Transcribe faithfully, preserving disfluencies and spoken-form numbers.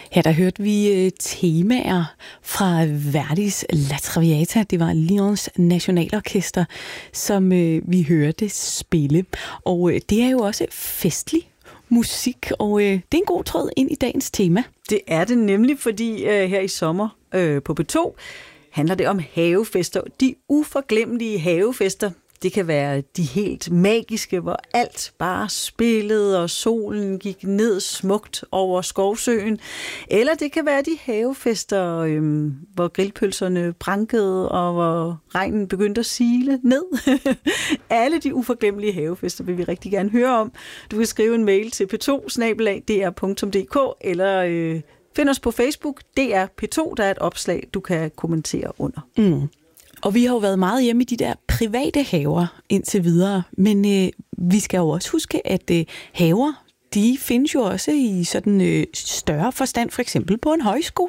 Her der hørte vi uh, temaer fra Verdis La Traviata. Det var Lyons Nationalorkester, som uh, vi hørte spille. Og uh, det er jo også festlig musik, og uh, det er en god tråd ind i dagens tema. Det er det nemlig, fordi uh, her i sommer uh, på P to handler det om havefester. De uforglemmelige havefester. Det kan være de helt magiske, hvor alt bare spillede, og solen gik ned smukt over Skovsøen. Eller det kan være de havefester, øhm, hvor grillpølserne prankede, og hvor regnen begyndte at sile ned. Alle de uforglemmelige havefester vil vi rigtig gerne høre om. Du kan skrive en mail til p to bindestreg d r punktum d k, eller øh, find os på Facebook, D R P to, der er et opslag, du kan kommentere under. Mm. Og vi har jo været meget hjemme i de der private haver indtil videre, men øh, vi skal jo også huske, at øh, haver, de findes jo også i sådan øh, større forstand, for eksempel på en højskole.